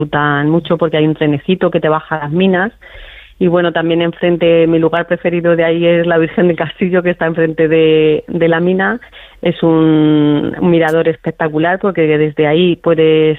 disfrutan mucho porque hay un trenecito que te baja a las minas. Y bueno, también enfrente, mi lugar preferido de ahí es la Virgen del Castillo, que está enfrente de la mina. Es un mirador espectacular porque desde ahí puedes